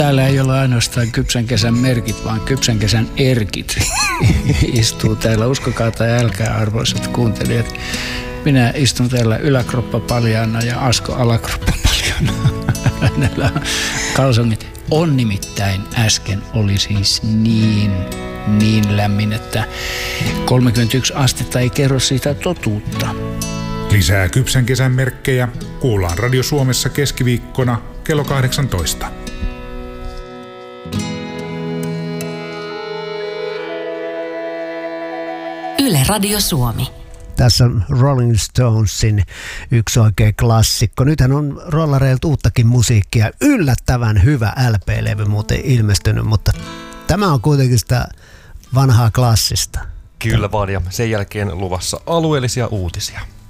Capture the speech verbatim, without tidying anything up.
Täällä ei ole ainoastaan kypsän kesän merkit, vaan kypsän kesän erkit istuu täällä. Uskokaa tai älkää, arvoisat kuuntelijat. Minä istun täällä yläkroppa paljaana ja Asko alakroppa paljaana. Hänellä on kalsongit. On nimittäin äsken oli siis niin, niin lämmin, että kolmekymmentäyksi astetta ei kerro siitä totuutta. Lisää kypsän kesän merkkejä kuullaan Radio Suomessa keskiviikkona kello kahdeksantoista. Yle Radio Suomi. Tässä on Rolling Stonesin yksi oikea klassikko. Nythän on rollareilta uuttakin musiikkia. Yllättävän hyvä L P-levy muuten ilmestynyt, mutta tämä on kuitenkin sitä vanhaa klassista. Kyllä vaan, ja sen jälkeen luvassa alueellisia uutisia.